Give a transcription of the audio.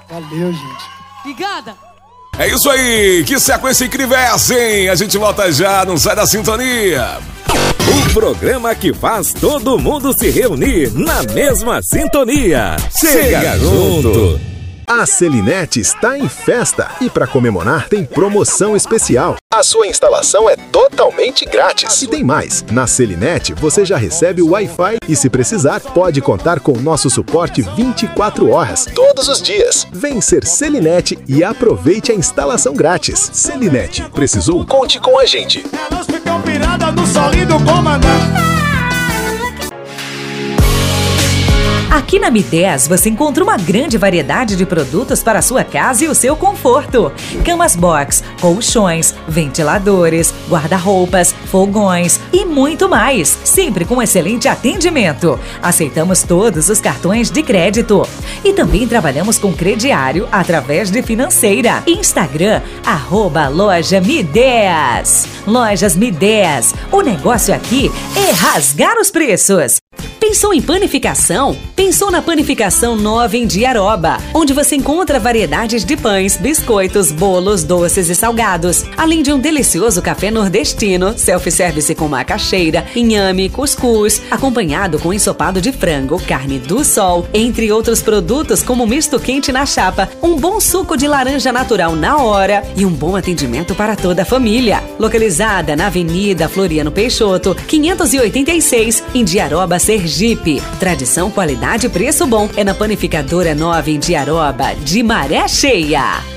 Valeu, gente. Obrigada. É isso aí, que sequência incrível é essa, hein? A gente volta já, não sai da sintonia. O programa que faz todo mundo se reunir na mesma sintonia. Chega junto! A Selinete está em festa e para comemorar tem promoção especial. A sua instalação é totalmente grátis. E tem mais, na Selinete você já recebe o Wi-Fi e se precisar pode contar com o nosso suporte 24 horas, todos os dias. Vem ser Selinete e aproveite a instalação grátis. Selinete, precisou? Conte com a gente. Elas ficam piradas no solinho do comandante. Aqui na Mi10 você encontra uma grande variedade de produtos para a sua casa e o seu conforto. Camas box, colchões, ventiladores, guarda-roupas, fogões e muito mais. Sempre com excelente atendimento. Aceitamos todos os cartões de crédito. E também trabalhamos com crediário através de financeira. Instagram, @loja Mi10. Lojas Mi10. O negócio aqui é rasgar os preços. Pensou em panificação? Pensou na Panificação Nova em Diaroba, onde você encontra variedades de pães, biscoitos, bolos, doces e salgados, além de um delicioso café nordestino, self-service com macaxeira, inhame, cuscuz, acompanhado com ensopado de frango, carne do sol, entre outros produtos como misto quente na chapa, um bom suco de laranja natural na hora e um bom atendimento para toda a família. Localizada na Avenida Floriano Peixoto, 586, em Diaroba, Sergipe. Tradição, qualidade e preço bom é na Panificadora Nova em Diaroba, de Maré Cheia.